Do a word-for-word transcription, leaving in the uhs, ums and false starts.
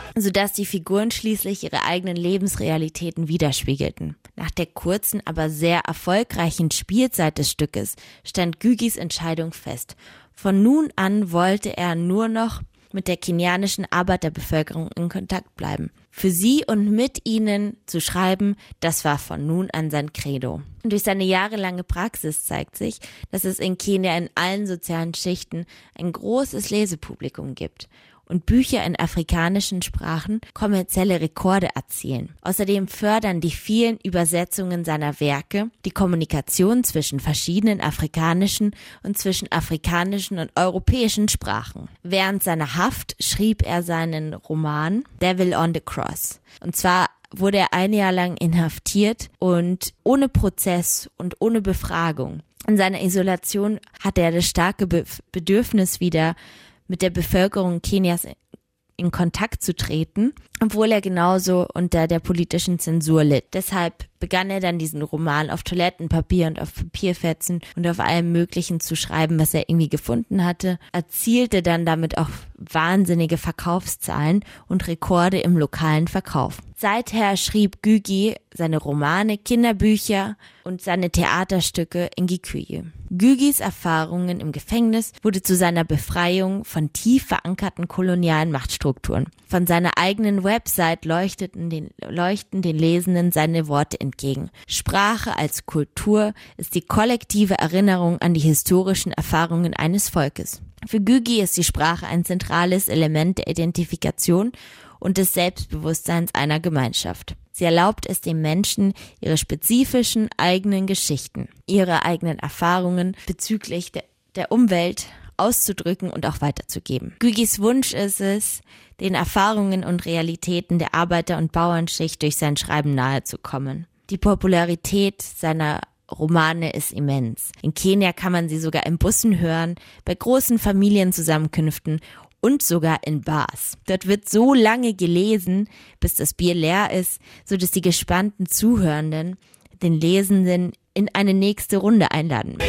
sodass die Figuren schließlich ihre eigenen Lebensrealitäten widerspiegelten. Nach der kurzen, aber sehr erfolgreichen Spielzeit des Stückes stand Gügis Entscheidung fest. Von nun an wollte er nur noch mit der kenianischen Arbeiterbevölkerung in Kontakt bleiben. Für sie und mit ihnen zu schreiben, das war von nun an sein Credo. Und durch seine jahrelange Praxis zeigt sich, dass es in Kenia in allen sozialen Schichten ein großes Lesepublikum gibt und Bücher in afrikanischen Sprachen kommerzielle Rekorde erzielen. Außerdem fördern die vielen Übersetzungen seiner Werke die Kommunikation zwischen verschiedenen afrikanischen und zwischen afrikanischen und europäischen Sprachen. Während seiner Haft schrieb er seinen Roman Devil on the Cross. Und zwar wurde er ein Jahr lang inhaftiert und ohne Prozess und ohne Befragung. In seiner Isolation hatte er das starke Be- Bedürfnis wieder, mit der Bevölkerung Kenias in Kontakt zu treten, obwohl er genauso unter der politischen Zensur litt. Deshalb begann er dann diesen Roman auf Toilettenpapier und auf Papierfetzen und auf allem Möglichen zu schreiben, was er irgendwie gefunden hatte, erzielte dann damit auch wahnsinnige Verkaufszahlen und Rekorde im lokalen Verkauf. Seither schrieb Gügi seine Romane, Kinderbücher und seine Theaterstücke in Gikuyu. Gügis Erfahrungen im Gefängnis wurde zu seiner Befreiung von tief verankerten kolonialen Machtstrukturen. Von seiner eigenen Website leuchteten den, leuchten den Lesenden seine Worte entgegen. Sprache als Kultur ist die kollektive Erinnerung an die historischen Erfahrungen eines Volkes. Für Gügi ist die Sprache ein zentrales Element der Identifikation und des Selbstbewusstseins einer Gemeinschaft. Sie erlaubt es den Menschen, ihre spezifischen eigenen Geschichten, ihre eigenen Erfahrungen bezüglich de- der Umwelt auszudrücken und auch weiterzugeben. Gügis Wunsch ist es, den Erfahrungen und Realitäten der Arbeiter- und Bauernschicht durch sein Schreiben nahezukommen. Die Popularität seiner Romane ist immens. In Kenia kann man sie sogar in Bussen hören, bei großen Familienzusammenkünften und sogar in Bars. Dort wird so lange gelesen, bis das Bier leer ist, sodass die gespannten Zuhörenden den Lesenden in eine nächste Runde einladen möchten.